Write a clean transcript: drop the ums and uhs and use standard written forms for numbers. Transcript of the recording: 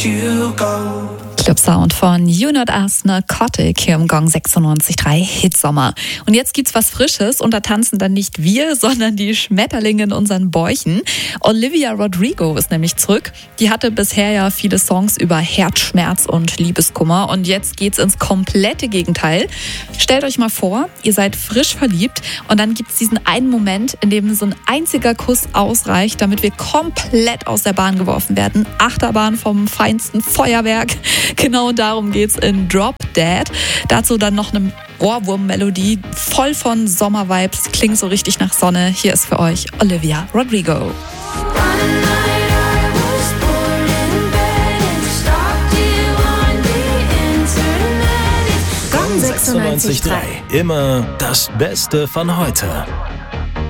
you go. Club-Sound von You Not Us Narcotic hier im Gong 96.3 Hitsommer. Und jetzt gibt's was Frisches und da tanzen dann nicht wir, sondern die Schmetterlinge in unseren Bäuchen. Olivia Rodrigo ist nämlich zurück. Die hatte bisher ja viele Songs über Herzschmerz und Liebeskummer und jetzt geht's ins komplette Gegenteil. Stellt euch mal vor, ihr seid frisch verliebt und dann gibt's diesen einen Moment, in dem so ein einziger Kuss ausreicht, damit wir komplett aus der Bahn geworfen werden. Achterbahn vom feinsten Feuerwerk. Genau darum geht's in Drop Dead. Dazu dann noch eine Ohrwurm-Melodie, voll von Sommervibes, klingt so richtig nach Sonne. Hier ist für euch Olivia Rodrigo. 96.3. Immer das Beste von heute.